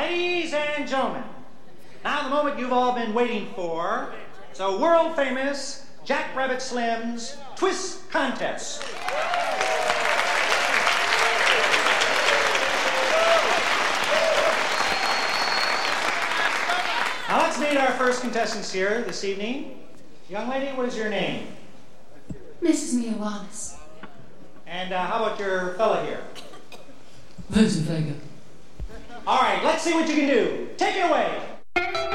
Ladies and gentlemen, now the moment you've all been waiting for. It's a world-famous Jack Rabbit Slim's Twist Contest. Now let's meet our first contestants here this evening. Young lady, what is your name? Mrs. Mia Wallace. And how about your fella here? Vincent Vega. All right, let's see what you can do. Take it away.